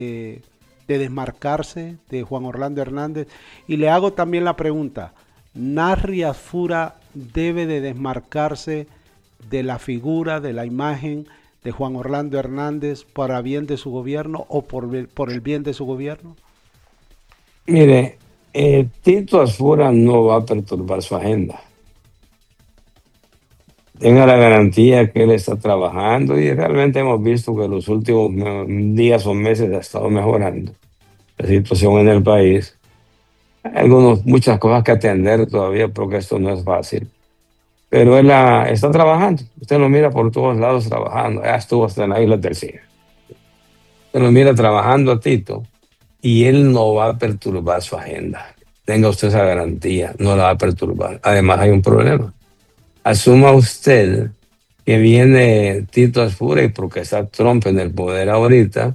de desmarcarse de Juan Orlando Hernández? Y le hago también la pregunta, ¿Narri Asfura debe de desmarcarse de la figura, de la imagen de Juan Orlando Hernández para bien de su gobierno o por el bien de su gobierno? Mire, Tito Asfura no va a perturbar su agenda. Tenga la garantía que él está trabajando y realmente hemos visto que los últimos días o meses ha estado mejorando la situación en el país. Hay muchas cosas que atender todavía porque esto no es fácil. Pero él está trabajando. Usted lo mira por todos lados trabajando. Ya estuvo hasta en la isla del Cine. Usted lo mira trabajando a Tito y él no va a perturbar su agenda. Tenga usted esa garantía, no la va a perturbar. Además hay un problema. Asuma usted que viene Tito Asfura y porque está Trump en el poder ahorita,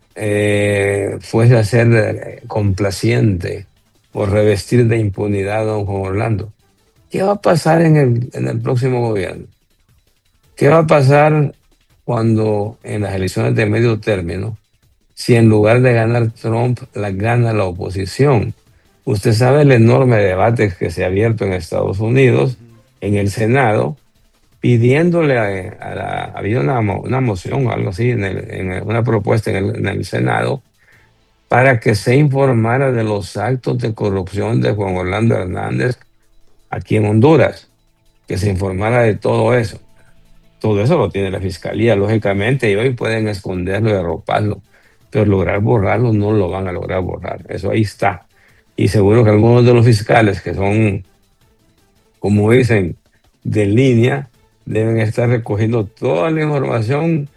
fuese a ser complaciente o revestir de impunidad a don Juan Orlando. ¿Qué va a pasar en el próximo gobierno? ¿Qué va a pasar cuando en las elecciones de medio término, si en lugar de ganar Trump, la gana la oposición? Usted sabe el enorme debate que se ha abierto en Estados Unidos, en el Senado, pidiéndole había una moción o algo así, una propuesta en el Senado, para que se informara de los actos de corrupción de Juan Orlando Hernández aquí en Honduras, que se informara de todo eso. Todo eso lo tiene la fiscalía, lógicamente, y hoy pueden esconderlo y arroparlo, pero lograr borrarlo no lo van a lograr borrar. Eso ahí está. Y seguro que algunos de los fiscales que son, como dicen, de línea, deben estar recogiendo toda la información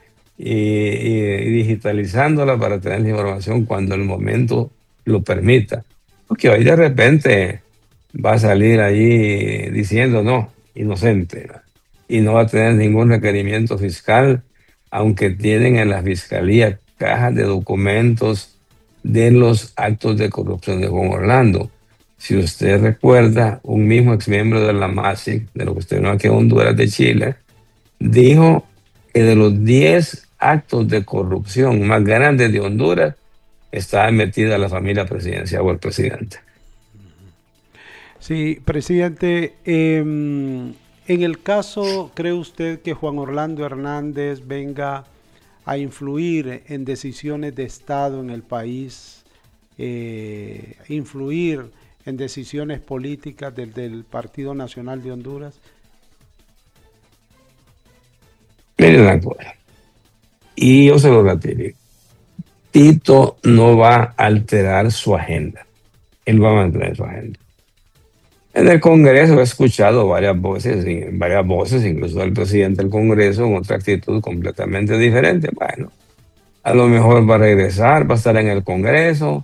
y digitalizándola para tener la información cuando el momento lo permita. Porque hoy de repente va a salir allí diciendo no, inocente, ¿no? Y no va a tener ningún requerimiento fiscal, aunque tienen en la fiscalía cajas de documentos de los actos de corrupción de Juan Orlando. Si usted recuerda, un mismo exmiembro de la MASIC, de lo que usted no aquí en Honduras de Chile, dijo que de los 10 actos de corrupción más grandes de Honduras, estaba metida la familia presidencial o el presidente. Sí, presidente, en el caso, ¿cree usted que Juan Orlando Hernández venga a influir en decisiones de Estado en el país, influir en decisiones políticas del Partido Nacional de Honduras? Miren una cosa, y yo se lo ratifico. Tito no va a alterar su agenda. Él va a mantener su agenda. En el Congreso he escuchado varias voces, incluso del presidente del Congreso, con otra actitud completamente diferente. Bueno, a lo mejor va a regresar, va a estar en el Congreso,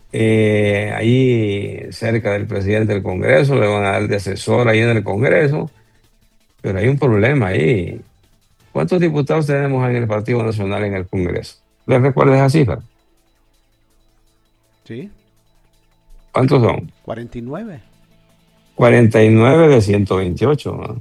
ahí cerca del presidente del Congreso, le van a dar de asesor ahí en el Congreso, pero hay un problema ahí. ¿Cuántos diputados tenemos en el Partido Nacional en el Congreso? ¿Les recuerdas esa cifra? Sí, ¿Cuántos son? 49. 49 de 128, ¿no?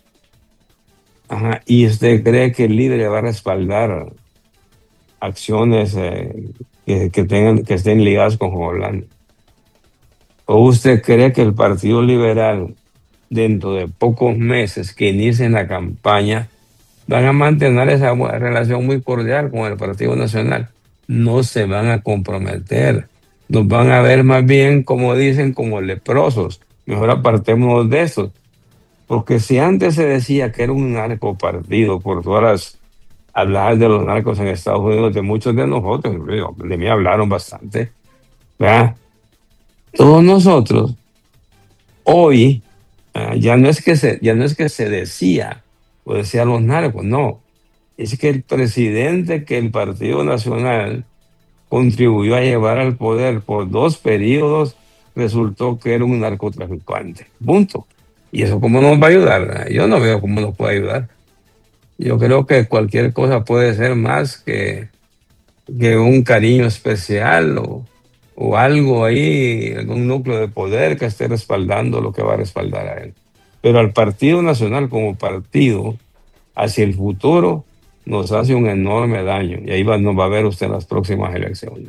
Ajá. ¿Y usted cree que el líder le va a respaldar acciones que estén ligadas con Juan Orlando? ¿O usted cree que el Partido Liberal, dentro de pocos meses que inicien la campaña, van a mantener esa relación muy cordial con el Partido Nacional? No se van a comprometer. Nos van a ver más bien, como dicen, como leprosos. Mejor apartémonos de eso. Porque si antes se decía que era un narcopartido por todas las hablar de los narcos en Estados Unidos, de muchos de nosotros, de mí hablaron bastante, ¿verdad? Todos nosotros, hoy, ya no es que se decía o decían los narcos, no. Es que el presidente que el Partido Nacional contribuyó a llevar al poder por 2 periodos resultó que era un narcotraficante. Punto. ¿Y eso cómo nos va a ayudar? Yo no veo cómo nos puede ayudar. Yo creo que cualquier cosa puede ser más que un cariño especial o algo ahí, algún núcleo de poder que esté respaldando lo que va a respaldar a él. Pero al Partido Nacional como partido, hacia el futuro, nos hace un enorme daño. Y ahí nos va a ver usted en las próximas elecciones.